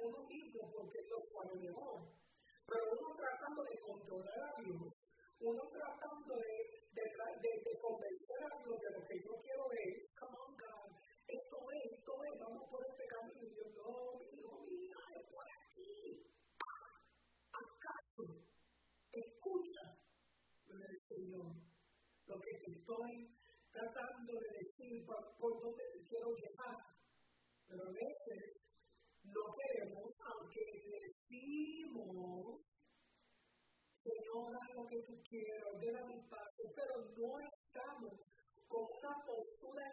uno mismo porque Dios sabe mejor. Pero uno tratando de controlar a Dios, uno tratando de convencer a Dios de lo que yo quiero es, come on God, esto es, vamos por este camino. Y Dios, no, mira, es por aquí. ¿Acaso escucha el Señor lo que te estoy tratando de decir por donde te quiero llevar? Pero a veces no queremos, aunque decimos, Señor, haz lo que tú quieras, ordena mi paso, pero no estamos con una postura